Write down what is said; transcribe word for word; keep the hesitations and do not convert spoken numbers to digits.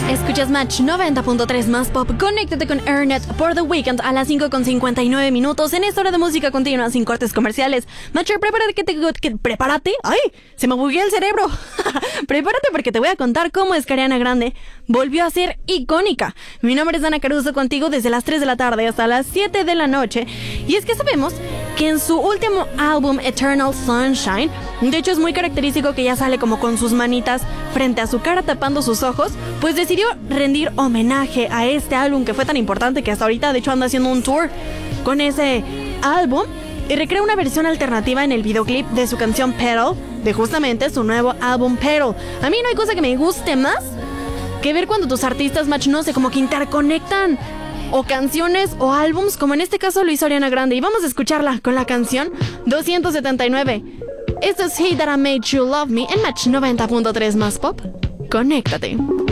Escuchas Match noventa punto tres más pop. Conéctate con Airnet por The Weeknd a las cinco con cincuenta y nueve minutos en esta hora de música continua sin cortes comerciales. Matcher, prepárate que te... Que, prepárate. ¡Ay! Se me bugueó el cerebro. Prepárate porque te voy a contar cómo es que Ariana Grande volvió a ser icónica. Mi nombre es Ana Caruso, contigo desde las tres de la tarde hasta las siete de la noche. Y es que sabemos que en su último álbum Eternal Sunshine, de hecho es muy característico que ella sale como con sus manitas frente a su cara tapando sus ojos, pues decidió rendir homenaje a este álbum que fue tan importante que hasta ahorita de hecho anda haciendo un tour con ese álbum y recrea una versión alternativa en el videoclip de su canción Petal, de justamente su nuevo álbum Petal. A mí no hay cosa que me guste más que ver cuando tus artistas, Match, no sé, como que interconectan o canciones o álbums, como en este caso lo hizo Ariana Grande, y vamos a escucharla con la canción doscientos setenta y nueve. Esto es Hey That I Made You Love Me en Match noventa punto tres más pop. Conéctate.